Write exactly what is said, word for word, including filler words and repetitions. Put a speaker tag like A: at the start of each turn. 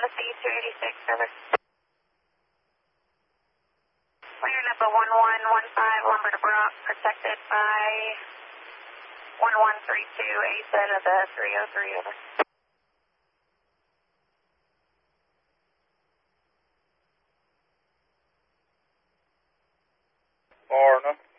A: to C two eighty-six, over. Clear number one one one five, lumber to Brock, protected by one one three two, A Z of the three oh three, over.
B: Far enough.